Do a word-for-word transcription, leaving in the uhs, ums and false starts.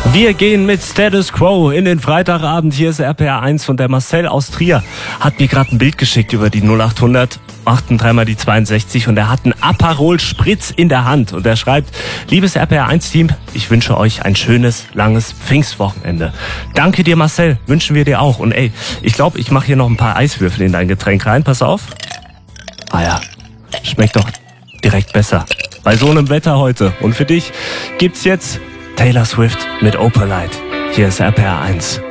Wir gehen mit Status Quo in den Freitagabend. Hier ist R P R eins und der Marcel aus Trier hat mir gerade ein Bild geschickt über die null achthundert, achten dreimal die zweiundsechzig und er hat einen Aperol Spritz in der Hand und er schreibt: Liebes R P R eins Team, ich wünsche euch ein schönes, langes Pfingstwochenende. Danke dir, Marcel, wünschen wir dir auch. Und ey, ich glaube, ich mache hier noch ein paar Eiswürfel in dein Getränk rein. Pass auf. Ah ja, schmeckt doch direkt besser bei so einem Wetter heute. Und für dich gibt's jetzt Taylor Swift mit Opalite. Hier ist R P R eins.